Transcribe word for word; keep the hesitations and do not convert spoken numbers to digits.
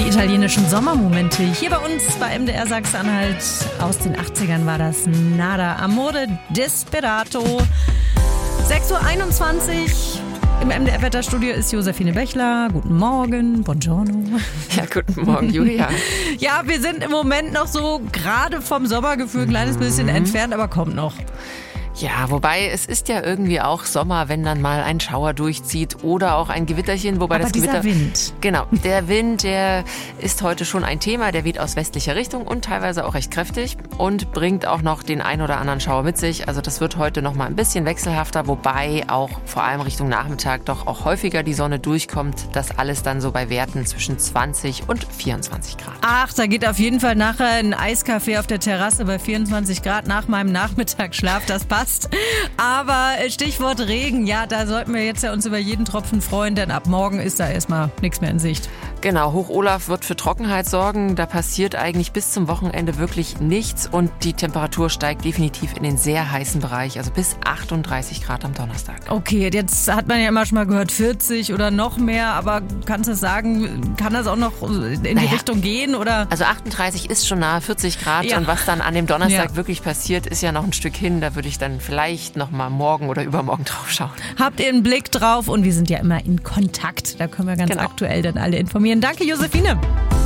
italienischen Sommermomente. Hier bei uns bei M D R Sachsen-Anhalt aus den achtzigern war das Nada Amore Desperato. sechs Uhr einundzwanzig. Im M D R-Wetterstudio ist Josephine Bechler. Guten Morgen, buongiorno. Ja, guten Morgen, Julia. Ja, wir sind im Moment noch so gerade vom Sommergefühl ein kleines bisschen mhm. entfernt, aber kommt noch. Ja, wobei es ist ja irgendwie auch Sommer, wenn dann mal ein Schauer durchzieht oder auch ein Gewitterchen. Wobei aber das dieser Gewitter, Wind. Genau, der Wind, der ist heute schon ein Thema. Der weht aus westlicher Richtung und teilweise auch recht kräftig und bringt auch noch den ein oder anderen Schauer mit sich. Also das wird heute noch mal ein bisschen wechselhafter, wobei auch vor allem Richtung Nachmittag doch auch häufiger die Sonne durchkommt. Das alles dann so bei Werten zwischen zwanzig und vierundzwanzig Grad. Ach, da geht auf jeden Fall nachher ein Eiskaffee auf der Terrasse bei vierundzwanzig Grad nach meinem Nachmittagsschlaf. Das passt. Aber Stichwort Regen, ja, da sollten wir jetzt ja uns über jeden Tropfen freuen, denn ab morgen ist da erstmal nichts mehr in Sicht. Genau, Hoch Olaf wird für Trockenheit sorgen. Da passiert eigentlich bis zum Wochenende wirklich nichts und die Temperatur steigt definitiv in den sehr heißen Bereich, also bis achtunddreißig Grad am Donnerstag. Okay, jetzt hat man ja immer schon mal gehört vierzig oder noch mehr, aber kannst du sagen, kann das auch noch in die naja, Richtung gehen? Oder? Also achtunddreißig ist schon nahe vierzig Grad ja. und was dann an dem Donnerstag ja. wirklich passiert, ist ja noch ein Stück hin. Da würde ich dann vielleicht noch mal morgen oder übermorgen drauf schauen. Habt ihr einen Blick drauf und wir sind ja immer in Kontakt. Da können wir ganz genau. aktuell dann alle informieren. Danke, Josephine.